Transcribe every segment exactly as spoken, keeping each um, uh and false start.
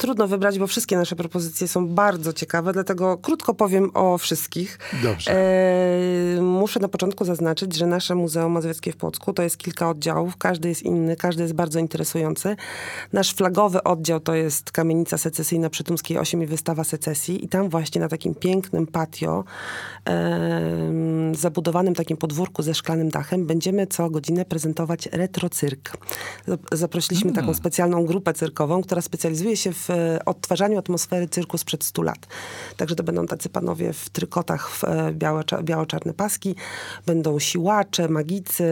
Trudno wybrać, bo wszystkie nasze propozycje są bardzo ciekawe, dlatego krótko powiem o wszystkich. Dobrze. E, muszę na początku zaznaczyć, że nasze Muzeum Mazowieckie w Płocku to jest kilka oddziałów, każdy jest inny, każdy jest bardzo interesujący. Nasz flagowy oddział to jest Kamienica Secesyjna przy Tumskiej osiem i wystawa secesji i tam właśnie na takim pięknym patio, e, zabudowanym takim podwórku ze szklanym dachem będziemy co godzinę prezentować retrocyrk. Zaprosiliśmy hmm. taką specjalną grupę cyrkową, która specjalizuje się w odtwarzaniu atmosfery cyrku sprzed stu lat. Także to będą tacy panowie w trykotach, w białe, biało-czarne paski, będą siłacze, magicy,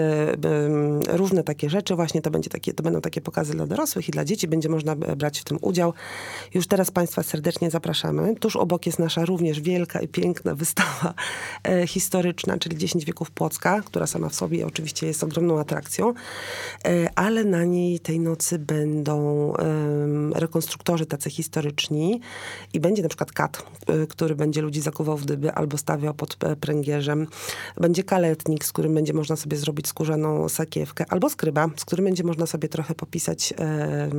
różne takie rzeczy. Właśnie to, będzie takie, to będą takie pokazy dla dorosłych i dla dzieci. Będzie można brać w tym udział. Już teraz państwa serdecznie zapraszamy. Tuż obok jest nasza również wielka i piękna wystawa e, historyczna, czyli dziesięć wieków Płocka, która sama w sobie oczywiście jest ogromną atrakcją, e, ale na niej tej nocy będą e, rekonstruktorzy tacy historyczni i będzie na przykład kat, e, który będzie ludzi zakuwał w dyby albo stawiał pod pręgierzem. Będzie kaletnik, z którym będzie można sobie zrobić skórzaną sakiewkę, albo skryba, z którym będzie można sobie trochę popisać e,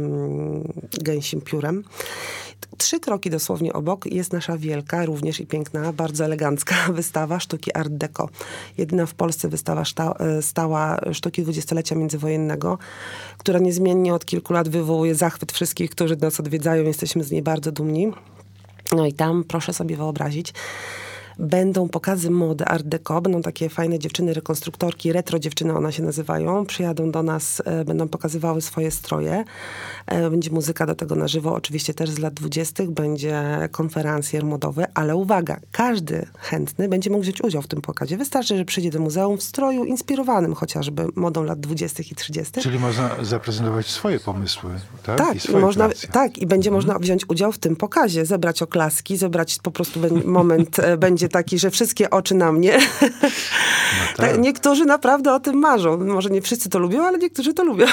gęsim piórem. Trzy kroki dosłownie obok jest nasza wielka, również i piękna, bardzo elegancka wystawa sztuki Art Deco. Jedyna w Polsce wystawa szta, stała sztuki dwudziestolecia międzywojennego, która niezmiennie od kilku lat wywołuje zachwyt wszystkich, którzy nas odwiedzają. Jesteśmy z niej bardzo dumni. No i tam proszę sobie wyobrazić, będą pokazy mody Art Deco, będą takie fajne dziewczyny, rekonstruktorki, retro dziewczyny one się nazywają, przyjadą do nas, e, będą pokazywały swoje stroje. E, będzie muzyka do tego na żywo, oczywiście też z lat dwudziestych, będzie konferencjer modowy, ale uwaga, każdy chętny będzie mógł wziąć udział w tym pokazie. Wystarczy, że przyjdzie do muzeum w stroju inspirowanym chociażby modą lat dwudziestych i trzydziestych. Czyli można zaprezentować swoje pomysły, tak? Tak, I swoje można, kreacje. tak, i będzie Mhm. można wziąć udział w tym pokazie, zebrać oklaski, zebrać po prostu moment e, będzie taki, że wszystkie oczy na mnie. No tak. tak. Niektórzy naprawdę o tym marzą. Może nie wszyscy to lubią, ale niektórzy to lubią.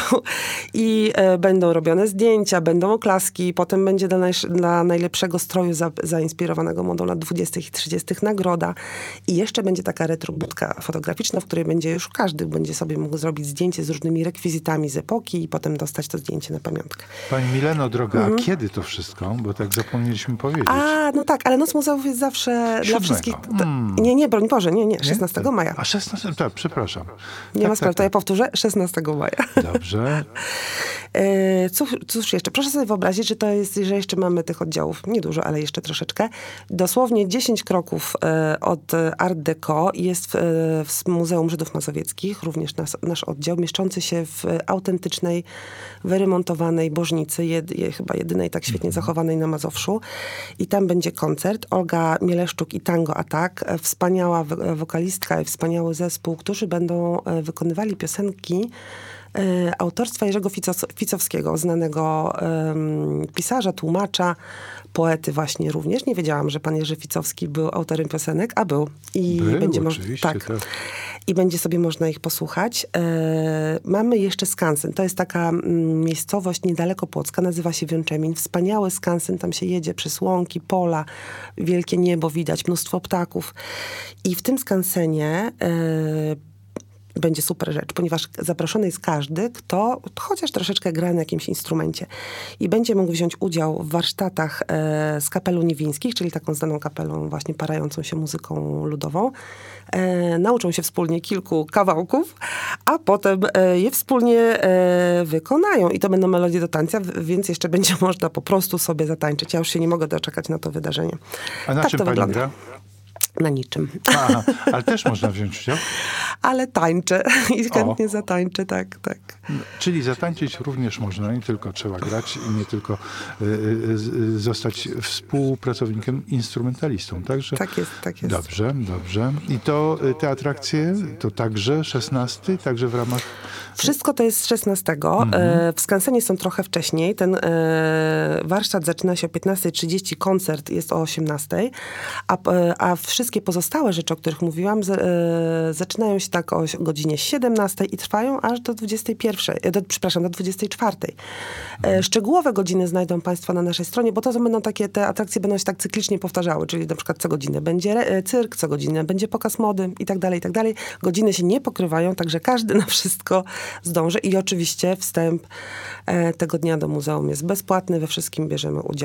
I e, będą robione zdjęcia, będą oklaski, potem będzie dla, naj, dla najlepszego stroju za, zainspirowanego modą lat dwudziestych i trzydziestych nagroda. I jeszcze będzie taka retrobudka fotograficzna, w której będzie już każdy będzie sobie mógł zrobić zdjęcie z różnymi rekwizytami z epoki i potem dostać to zdjęcie na pamiątkę. Pani Mileno, droga, Mhm. a kiedy to wszystko? Bo tak zapomnieliśmy powiedzieć. A, no tak, ale Noc Muzeów jest zawsze dla Siódmego. wszystkich. Mm. Nie, nie, broń Boże, nie, nie, szesnastego maja. A szesnastego, tak, przepraszam. Nie tak, ma sprawy, tak, to ja tak. powtórzę, szesnastego maja. Dobrze. E, cóż, cóż jeszcze? Proszę sobie wyobrazić, że to jest, że jeszcze mamy tych oddziałów niedużo, ale jeszcze troszeczkę. Dosłownie dziesięć kroków e, od Art Deco jest w, e, w Muzeum Żydów Mazowieckich, również nas, nasz oddział, mieszczący się w autentycznej, wyremontowanej bożnicy, jed, je, chyba jedynej tak świetnie zachowanej na Mazowszu. I tam będzie koncert. Olga Mieleszczuk i Tango Attack, e, wspaniała w, wokalistka i wspaniały zespół, którzy będą e, wykonywali piosenki E, autorstwa Jerzego Ficow- Ficowskiego, znanego um, pisarza, tłumacza, poety właśnie również. Nie wiedziałam, że pan Jerzy Ficowski był autorem piosenek, a był. I był, będzie oczywiście, tak. tak. I będzie sobie można ich posłuchać. E, mamy jeszcze skansen. To jest taka mm, miejscowość niedaleko Płocka, nazywa się Wiączemień. Wspaniały skansen, tam się jedzie przez łąki, pola, wielkie niebo widać, mnóstwo ptaków. I w tym skansenie e, będzie super rzecz, ponieważ zaproszony jest każdy, kto chociaż troszeczkę gra na jakimś instrumencie. I będzie mógł wziąć udział w warsztatach e, z kapelą Niwińskich, czyli taką znaną kapelą właśnie parającą się muzyką ludową. E, nauczą się wspólnie kilku kawałków, a potem e, je wspólnie e, wykonają. I to będą melodie do tańca, więc jeszcze będzie można po prostu sobie zatańczyć. Ja już się nie mogę doczekać na to wydarzenie. A na tak czym to pani wygląda. gra? Na niczym. Aha, ale też można wziąć udział? Ale tańczę i chętnie O. zatańczę, tak, tak. No, czyli zatańczyć również można, nie tylko trzeba grać i nie tylko y, y, zostać współpracownikiem, instrumentalistą, także? Tak jest, tak jest. Dobrze, dobrze. I to y, te atrakcje, to także szesnasty, także w ramach... Wszystko to jest z szesnastego. Mhm. E, w skansenie są trochę wcześniej. Ten e, warsztat zaczyna się o piętnasta trzydzieści, koncert jest o osiemnasta, a, a wszystkie pozostałe rzeczy, o których mówiłam, z, e, zaczynają się tak o godzinie siedemnastej i trwają aż do dwudziestej pierwszej, do, przepraszam, do dwudziestej czwartej. E, szczegółowe godziny znajdą państwo na naszej stronie, bo to są będą takie, te atrakcje będą się tak cyklicznie powtarzały, czyli na przykład co godzinę będzie re, cyrk, co godzinę będzie pokaz mody i tak dalej, i tak dalej. Godziny się nie pokrywają, także każdy na wszystko zdąży i oczywiście wstęp e, tego dnia do muzeum jest bezpłatny, we wszystkim bierzemy udział.